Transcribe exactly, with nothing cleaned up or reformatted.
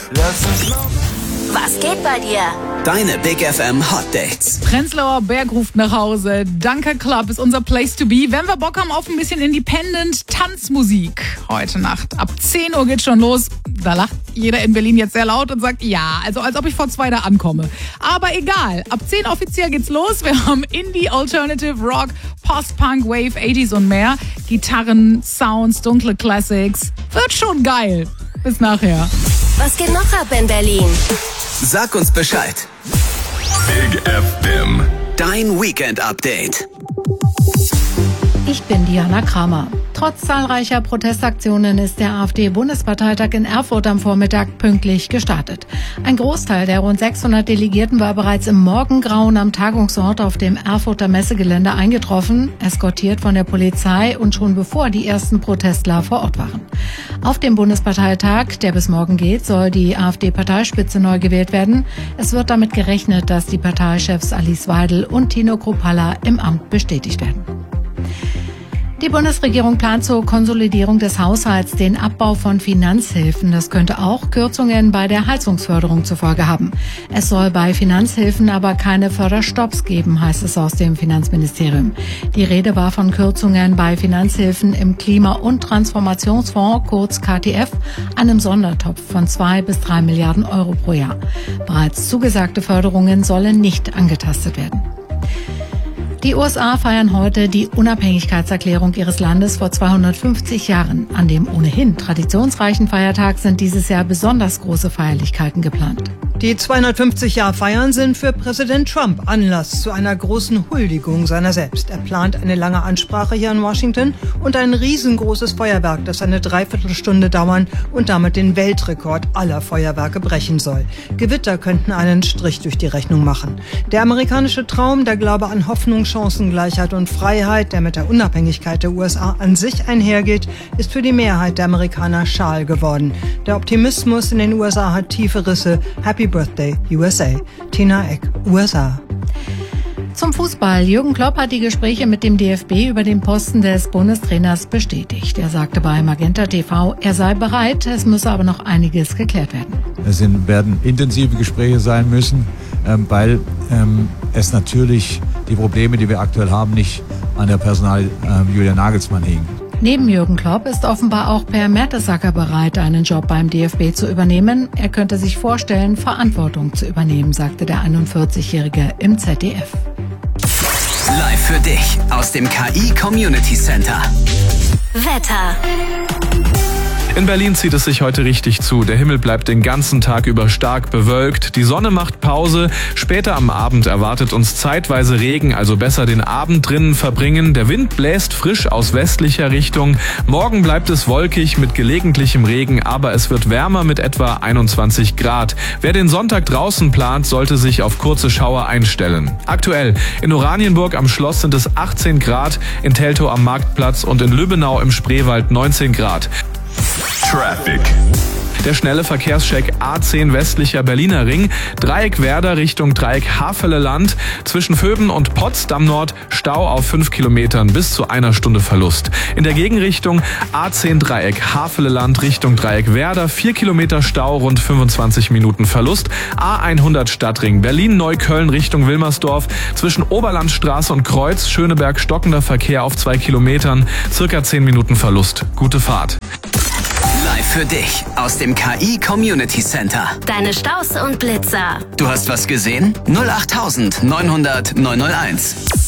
Was geht bei dir? Deine Big F M Hot Dates. Prenzlauer Berg ruft nach Hause. Danke Club ist unser Place to be. Wenn wir Bock haben auf ein bisschen Independent-Tanzmusik heute Nacht. Ab zehn Uhr geht's schon los. Da lacht jeder in Berlin jetzt sehr laut und sagt, ja, also als ob ich vor zwei da ankomme. Aber egal, ab zehn offiziell geht's los. Wir haben Indie, Alternative, Rock, Post-Punk, Wave, achtziger und mehr. Gitarren, Sounds, dunkle Classics. Wird schon geil. Bis nachher. Was geht noch ab in Berlin? Sag uns Bescheid. Big F M. Dein Weekend-Update. Ich bin Diana Kramer. Trotz zahlreicher Protestaktionen ist der AfD-Bundesparteitag in Erfurt am Vormittag pünktlich gestartet. Ein Großteil der rund sechshundert Delegierten war bereits im Morgengrauen am Tagungsort auf dem Erfurter Messegelände eingetroffen, eskortiert von der Polizei und schon bevor die ersten Protestler vor Ort waren. Auf dem Bundesparteitag, der bis morgen geht, soll die AfD-Parteispitze neu gewählt werden. Es wird damit gerechnet, dass die Parteichefs Alice Weidel und Tino Kruppalla im Amt bestätigt werden. Die Bundesregierung plant zur Konsolidierung des Haushalts den Abbau von Finanzhilfen. Das könnte auch Kürzungen bei der Heizungsförderung zur Folge haben. Es soll bei Finanzhilfen aber keine Förderstopps geben, heißt es aus dem Finanzministerium. Die Rede war von Kürzungen bei Finanzhilfen im Klima- und Transformationsfonds, kurz K T F, einem Sondertopf von zwei bis drei Milliarden Euro pro Jahr. Bereits zugesagte Förderungen sollen nicht angetastet werden. Die U S A feiern heute die Unabhängigkeitserklärung ihres Landes vor zweihundertfünfzig Jahren. An dem ohnehin traditionsreichen Feiertag sind dieses Jahr besonders große Feierlichkeiten geplant. Die zweihundertfünfzig-Jahr-Feiern sind für Präsident Trump Anlass zu einer großen Huldigung seiner selbst. Er plant eine lange Ansprache hier in Washington und ein riesengroßes Feuerwerk, das eine Dreiviertelstunde dauern und damit den Weltrekord aller Feuerwerke brechen soll. Gewitter könnten einen Strich durch die Rechnung machen. Der amerikanische Traum, der Glaube an Hoffnung, Chancengleichheit und Freiheit, der mit der Unabhängigkeit der U S A an sich einhergeht, ist für die Mehrheit der Amerikaner schal geworden. Der Optimismus in den U S A hat tiefe Risse. Happy Birthday, U S A. Tina Eck, U S A. Zum Fußball. Jürgen Klopp hat die Gespräche mit dem D F B über den Posten des Bundestrainers bestätigt. Er sagte bei Magenta T V, er sei bereit, es müsse aber noch einiges geklärt werden. Es sind, werden intensive Gespräche sein müssen, ähm, weil ähm, es natürlich die Probleme, die wir aktuell haben, nicht an der Personal ähm, Julian Nagelsmann liegen. Neben Jürgen Klopp ist offenbar auch Per Mertesacker bereit, einen Job beim D F B zu übernehmen. Er könnte sich vorstellen, Verantwortung zu übernehmen, sagte der einundvierzigjährige im Z D F. Live für dich aus dem K I Community Center. Wetter. In Berlin zieht es sich heute richtig zu. Der Himmel bleibt den ganzen Tag über stark bewölkt. Die Sonne macht Pause. Später am Abend erwartet uns zeitweise Regen, also besser den Abend drinnen verbringen. Der Wind bläst frisch aus westlicher Richtung. Morgen bleibt es wolkig mit gelegentlichem Regen, aber es wird wärmer mit etwa einundzwanzig Grad. Wer den Sonntag draußen plant, sollte sich auf kurze Schauer einstellen. Aktuell in Oranienburg am Schloss sind es achtzehn Grad, in Teltow am Marktplatz und in Lübbenau im Spreewald neunzehn Grad. Traffic. Der schnelle Verkehrscheck A zehn westlicher Berliner Ring, Dreieck Werder Richtung Dreieck Haveleland, zwischen Vöben und Potsdam Nord Stau auf fünf Kilometern bis zu einer Stunde Verlust. In der Gegenrichtung A zehn Dreieck Haveleland Richtung Dreieck Werder, vier Kilometer Stau, rund fünfundzwanzig Minuten Verlust. A hundert Stadtring Berlin-Neukölln Richtung Wilmersdorf, zwischen Oberlandstraße und Kreuz Schöneberg stockender Verkehr auf zwei Kilometern, circa zehn Minuten Verlust. Gute Fahrt. Live für dich aus dem K I Community Center. Deine Staus und Blitzer. Du hast was gesehen? null acht neun null null neun null eins.